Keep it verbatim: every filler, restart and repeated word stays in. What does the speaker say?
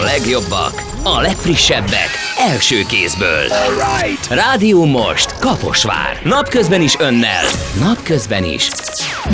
legjobbak, a legfrissebbek, első kézből. Rádió most Kaposvár. Napközben is önnel, napközben is